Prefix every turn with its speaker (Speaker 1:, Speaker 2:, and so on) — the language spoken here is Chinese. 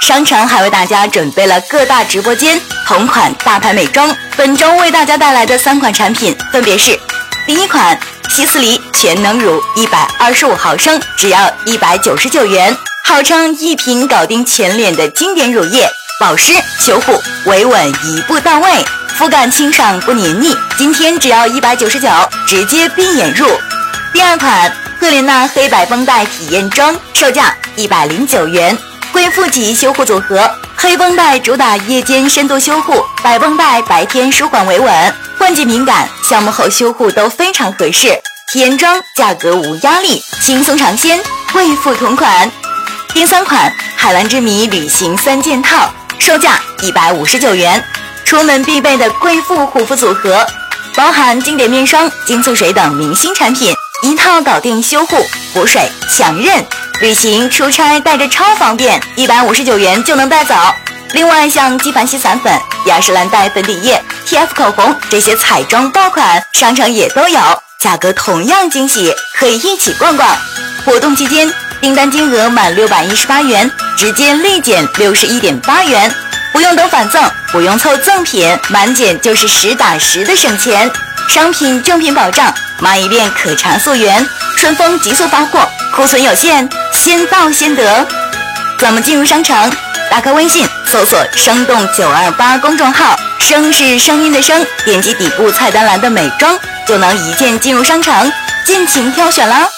Speaker 1: 商城还为大家准备了各大直播间同款大牌美妆。本周为大家带来的3款产品分别是：第一款希思黎全能乳125毫升，只要199元，号称一瓶搞定全脸的经典乳液，保湿修护维稳一步到位，肤感清爽不黏腻，今天只要199，直接闭眼入。第二款赫莲娜黑白绷带体验装，售价109元，贵妇级修护组合，黑绷带主打夜间深度修护，白绷带白天舒缓维稳，换季敏感、项目后修护都非常合适。体验装价格无压力，轻松尝鲜，贵妇同款。第三款海蓝之谜旅行3件套，售价159元，出门必备的贵妇护肤组合，包含经典面霜、精粹水等明星产品，一套搞定修护、补水、强韧，旅行出差带着超方便，159元就能带走。另外像纪梵希散粉、雅诗兰黛粉底液、TF 口红这些彩妆爆款，商城也都有，价格同样惊喜，可以一起逛逛。活动期间订单金额满618元，直接立减61.8元，不用等返赠，不用凑赠品，满减就是实打实的省钱。商品正品保障，买一遍可查溯源，顺丰急速发货，库存有限，先到先得。怎么进入商城？打开微信搜索生动928公众号，声是声音的声，点击底部菜单栏的美妆，就能一键进入商城，尽情挑选啦。